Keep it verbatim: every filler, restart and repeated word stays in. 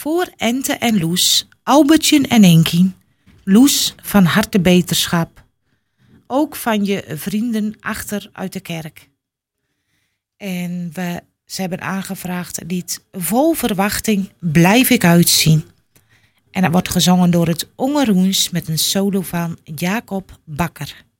Voor Ente en Loes, Albertje en Enkie. Loes, van harte beterschap. Ook van je vrienden achter uit de kerk. En we, ze hebben aangevraagd het lied Vol verwachting blijf ik uitzien. En dat wordt gezongen door het Ongeroens met een solo van Jacob Bakker.